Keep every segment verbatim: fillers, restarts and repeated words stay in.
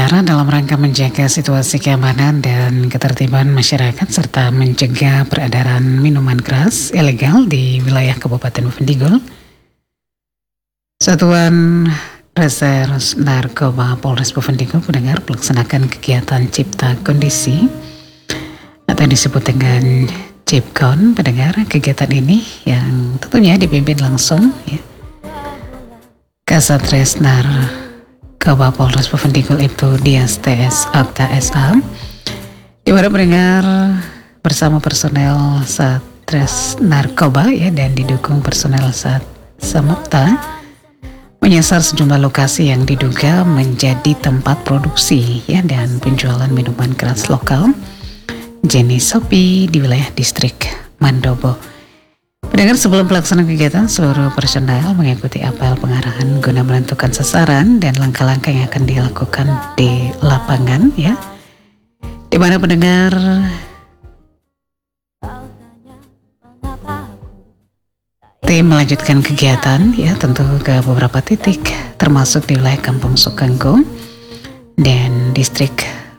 penjara dalam rangka menjaga situasi keamanan dan ketertiban masyarakat serta mencegah peredaran minuman keras ilegal di wilayah Kabupaten Bovendigul. Satuan Reserse Narkoba Polres Bovendigul mendengar melaksanakan kegiatan cipta kondisi atau yang disebut dengan Cipkon. Pendengar kegiatan ini yang tentunya dipimpin langsung ya, Kasat Resnar Narkoba Polres Bovendigul Ibtu Dias T S Okta S A, di mana mendengar bersama personel Satres Narkoba ya dan didukung personel Sat Samapta menyasar sejumlah lokasi yang diduga menjadi tempat produksi ya dan penjualan minuman keras lokal jenis Sopi di wilayah distrik Mandobo. Pendengar, sebelum pelaksanaan kegiatan, seluruh personel mengikuti apel pengarahan guna menentukan sasaran dan langkah-langkah yang akan dilakukan di lapangan ya. Di mana pendengar tim melanjutkan kegiatan ya tentu ke beberapa titik termasuk di wilayah Kampung Sukanggo dan distrik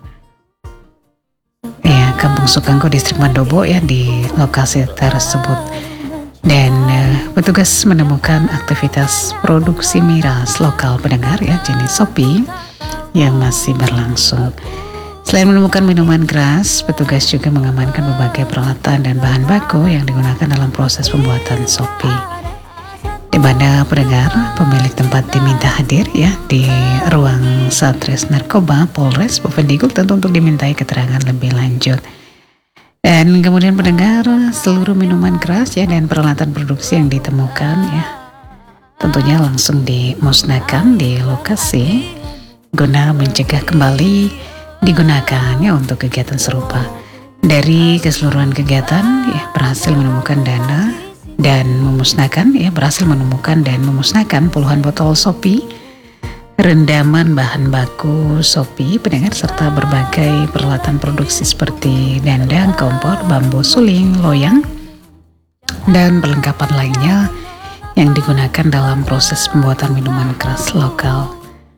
ya Kampung Sukanggo distrik Mandobo ya di lokasi tersebut. Dan uh, petugas menemukan aktivitas produksi miras lokal pendengar ya jenis Sopi yang masih berlangsung. Selain menemukan minuman keras, petugas juga mengamankan berbagai peralatan dan bahan baku yang digunakan dalam proses pembuatan Sopi. Di mana pendengar pemilik tempat diminta hadir ya di ruang Satres Narkoba Polres Bovendigul tentu untuk dimintai keterangan lebih lanjut. Dan kemudian pendengar seluruh minuman keras ya dan peralatan produksi yang ditemukan ya tentunya langsung dimusnahkan di lokasi guna mencegah kembali digunakan ya untuk kegiatan serupa. Dari keseluruhan kegiatan ya berhasil menemukan dana dan memusnahkan ya berhasil menemukan dan memusnahkan puluhan botol Sopi, rendaman bahan baku Sopi pendengar serta berbagai peralatan produksi seperti dandang, kompor, bambu suling, loyang dan perlengkapan lainnya yang digunakan dalam proses pembuatan minuman keras lokal.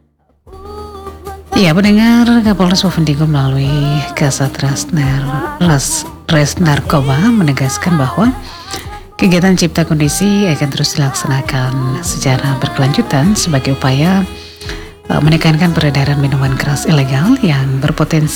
Ya pendengar, Kapolres Bovendigul melalui Kasat Resnar Res, Res Narkoba menegaskan bahwa kegiatan cipta kondisi akan terus dilaksanakan secara berkelanjutan sebagai upaya menekankan peredaran minuman keras ilegal yang berpotensi